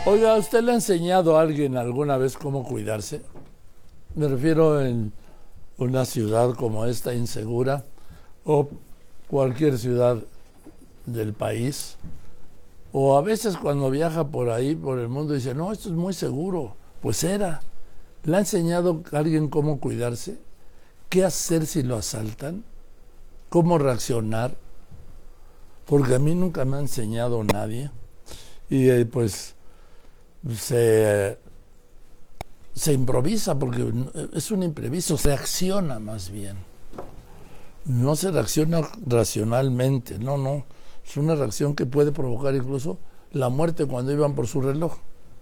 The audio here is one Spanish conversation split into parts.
Oiga, ¿usted le ha enseñado a alguien alguna vez cómo cuidarse? Me refiero en una ciudad como esta, insegura, o cualquier ciudad del país, o a veces cuando viaja por ahí, por el mundo, dice, no, esto es muy seguro. Pues era. ¿Le ha enseñado a alguien cómo cuidarse? ¿Qué hacer si lo asaltan? ¿Cómo reaccionar? Porque a mí nunca me ha enseñado nadie. Y pues se improvisa, porque es un imprevisto, se reacciona más bien. No se reacciona racionalmente, no. Es una reacción que puede provocar incluso la muerte cuando iban por su reloj.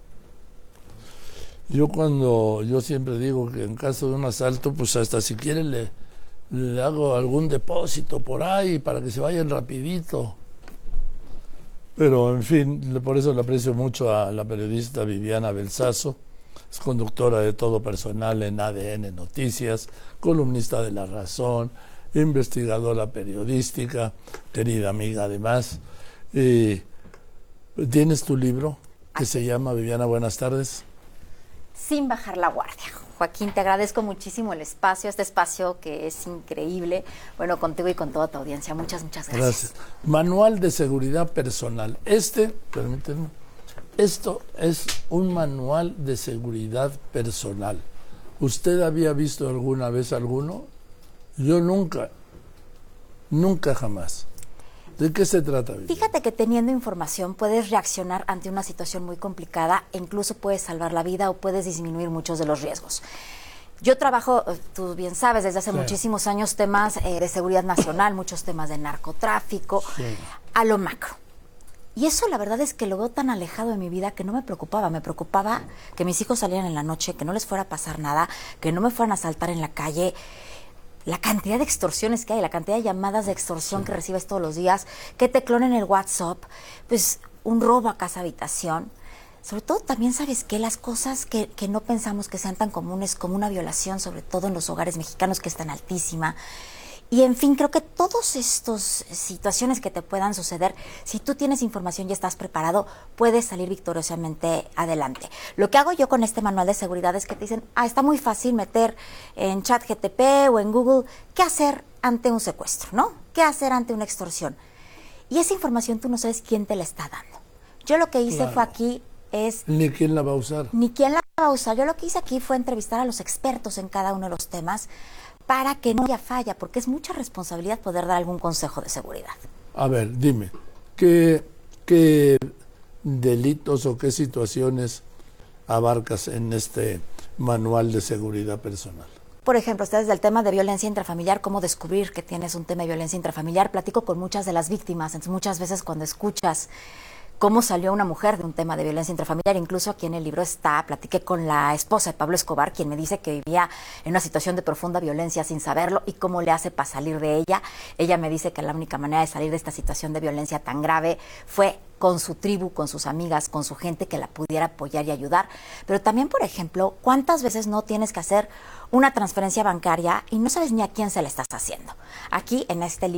Yo siempre digo que en caso de un asalto, pues hasta si quiere le hago algún depósito por ahí para que se vayan rapidito. Pero en fin, por eso le aprecio mucho a la periodista Viviana Belsazo. Es conductora de Todo Personal en ADN Noticias, columnista de La Razón, investigadora periodística, querida amiga además. ¿Tienes tu libro que se llama Viviana, buenas tardes? Sin bajar la guardia. Joaquín, te agradezco muchísimo el espacio, este espacio que es increíble. Bueno, contigo y con toda tu audiencia. Muchas gracias. Manual de seguridad personal. Permítanme, esto es un manual de seguridad personal. ¿Usted había visto alguna vez alguno? Yo nunca jamás. ¿De qué se trata, Viviana? Fíjate que teniendo información puedes reaccionar ante una situación muy complicada e incluso puedes salvar la vida o puedes disminuir muchos de los riesgos. Yo trabajo, tú bien sabes, desde hace muchísimos años temas de seguridad nacional, muchos temas de narcotráfico, a lo macro. Y eso la verdad es que lo veo tan alejado de mi vida que no me preocupaba. Me preocupaba que mis hijos salieran en la noche, que no les fuera a pasar nada, que no me fueran a asaltar en la calle. La cantidad de extorsiones que hay, la cantidad de llamadas de extorsión que recibes todos los días, que te clonen el WhatsApp, pues un robo a casa habitación. Sobre todo también, ¿sabes qué? Las cosas que no pensamos que sean tan comunes como una violación, sobre todo en los hogares mexicanos, que es tan altísima. Y en fin, creo que todas estas situaciones que te puedan suceder, si tú tienes información y estás preparado, puedes salir victoriosamente adelante. Lo que hago yo con este manual de seguridad es que te dicen, está muy fácil meter en ChatGPT o en Google qué hacer ante un secuestro, ¿no? ¿Qué hacer ante una extorsión? Y esa información tú no sabes quién te la está dando. Yo lo que hice fue aquí es... Ni quién la va a usar. Ni quién la va a usar. Yo lo que hice aquí fue entrevistar a los expertos en cada uno de los temas para que no haya falla, porque es mucha responsabilidad poder dar algún consejo de seguridad. A ver, dime, ¿qué delitos o qué situaciones abarcas en este manual de seguridad personal? Por ejemplo, está desde el tema de violencia intrafamiliar, cómo descubrir que tienes un tema de violencia intrafamiliar. Platico con muchas de las víctimas, entonces muchas veces cuando escuchas cómo salió una mujer de un tema de violencia intrafamiliar, incluso aquí en el libro platiqué con la esposa de Pablo Escobar, quien me dice que vivía en una situación de profunda violencia sin saberlo y cómo le hace para salir de ella. Ella me dice que la única manera de salir de esta situación de violencia tan grave fue con su tribu, con sus amigas, con su gente que la pudiera apoyar y ayudar. Pero también, por ejemplo, ¿cuántas veces no tienes que hacer una transferencia bancaria y no sabes ni a quién se la estás haciendo? Aquí en este libro